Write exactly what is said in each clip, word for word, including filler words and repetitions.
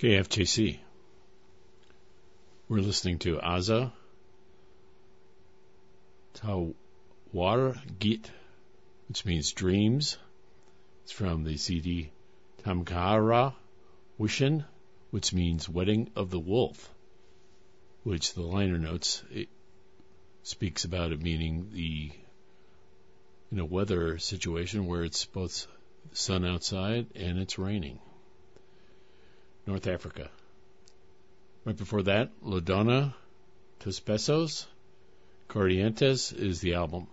K F J C. We're listening to Aza Tawar Git, which means dreams. It's from the C D Tamkara Wishin, which means wedding of the wolf, which the liner notes it speaks about it meaning the in a weather situation where it's both sun outside and it's raining. North Africa. Right before that, Lodona Tus Pesos, Corrientes is the album.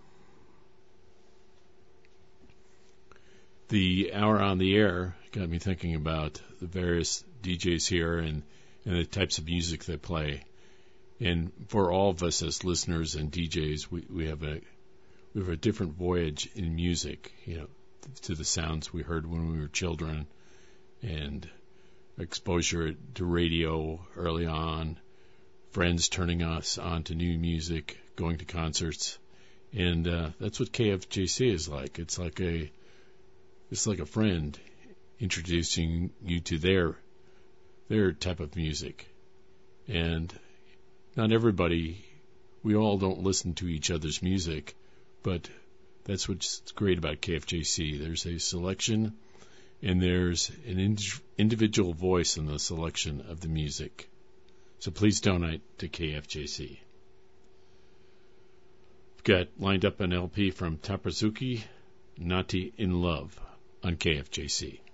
The hour on the air got me thinking about the various D Js here and, and the types of music they play. And for all of us as listeners and D Js, we, we have a we have a different voyage in music, you know, to the sounds we heard when we were children, and exposure to radio early on, friends turning us on to new music, going to concerts, and uh, that's what K F J C is like. It's like a, it's like a friend introducing you to their, their type of music, and not everybody, we all don't listen to each other's music, but that's what's great about K F J C. There's a selection. And there's an ind- individual voice in the selection of the music. So please donate to K F J C. We've got lined up an L P from Taprazuki, Nati in Love on K F J C.